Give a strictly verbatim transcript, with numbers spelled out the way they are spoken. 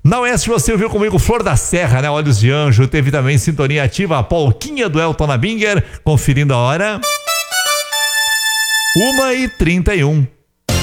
Na Oeste você ouviu comigo Flor da Serra, né? Olhos de Anjo. Teve também sintonia ativa a Polquinha do Elton Nabinger. Conferindo a hora. uma e trinta e um.